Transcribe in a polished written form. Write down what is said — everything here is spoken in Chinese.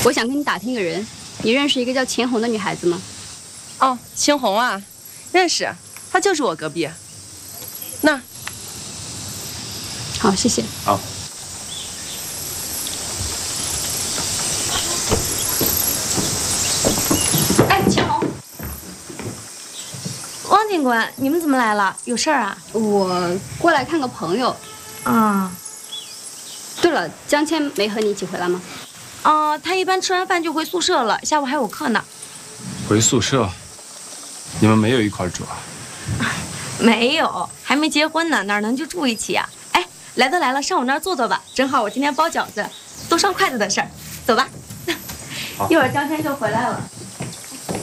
我想跟你打听一个人，你认识一个叫钱红的女孩子吗？ 哦，青红啊，认识，她就是我隔壁。那儿。 好，谢谢。 好。 哎，钱红， 汪警官，你们怎么来了？有事儿啊？ 我过来看个朋友。 啊。 对了，江谦没和你一起回来吗？ 他一般吃完饭就回宿舍了，下午还有课呢。 回宿舍？你们没有一块住啊？ 没有，还没结婚呢，哪能就住一起啊？哎，来都来了，上我那儿坐坐吧，正好我今天包饺子，做双筷子的事儿，走吧。一会儿江谦就回来了。